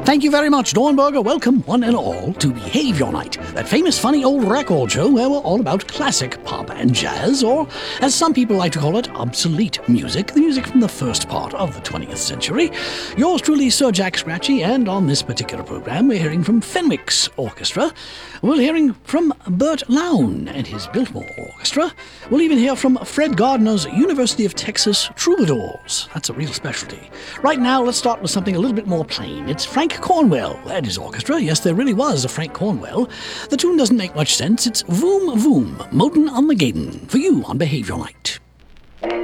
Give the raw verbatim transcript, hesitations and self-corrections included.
Thank you very much, Dornberger. Welcome, one and all, to Behavior Night, that famous funny old record show where we're all about classic pop and jazz, or, as some people like to call it, obsolete music, the music from the first part of the twentieth century. Yours truly, Sir Jack Scratchy, and on this particular program, we're hearing from Fenwick's Orchestra. We're hearing from Bert Lown and his Biltmore Orchestra. We'll even hear from Fred Gardner's University of Texas Troubadours. That's a real specialty. Right now, let's start with something a little bit more plain. It's Frank Cornwell and his orchestra. Yes, there really was a Frank Cornwell. The tune doesn't make much sense. It's Voom Voom, Moten on the Gaden, for you on Behavior Night.